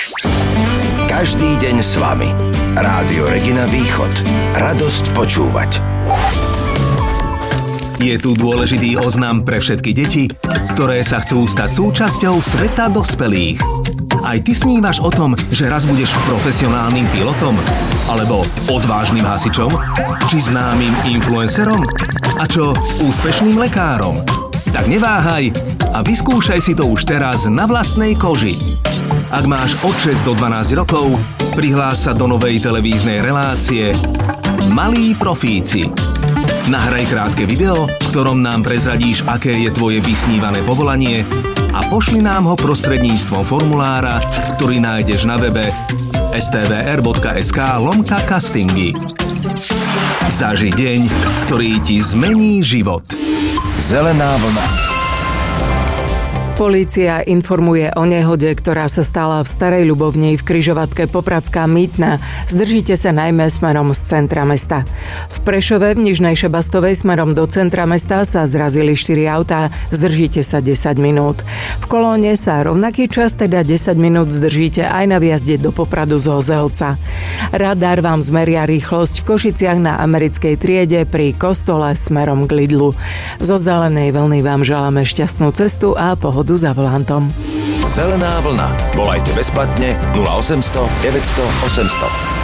Každý deň s vami. Rádio Regina Východ. Radosť počúvať. Je tu dôležitý oznam pre všetky deti, ktoré sa chcú stať súčasťou sveta dospelých. Aj ty snívaš o tom, že raz budeš profesionálnym pilotom? Alebo odvážnym hasičom? Či známym influencerom? A čo úspešným lekárom? Tak neváhaj a vyskúšaj si to už teraz na vlastnej koži. Ak máš od 6 do 12 rokov, prihlás sa do novej televíznej relácie Malí profíci. Nahraj krátke video, v ktorom nám prezradíš, aké je tvoje vysnívané povolanie a pošli nám ho prostredníctvom formulára, ktorý nájdeš na webe stvr.sk/castingy. Zaži deň, ktorý ti zmení život. Zelená vlna. Polícia informuje o nehode, ktorá sa stala v Starej Ľubovni v križovatke Popradská Mýtna. Zdržíte sa najmä smerom z centra mesta. V Prešove v Nižnej Šebastovej smerom do centra mesta sa zrazili 4 autá. Zdržíte sa 10 minút. V Kolóne sa rovnaký čas, teda 10 minút, zdržíte aj na výjazde do Popradu z Hozelca. Radar vám zmeria rýchlosť v Košiciach na Americkej triede pri kostole smerom k Lidlu. Zo Zelenej vlny vám želáme šťastnú cestu a pohodu za volantom. Zelená vlna. Volajte bezplatne 0800 900 800.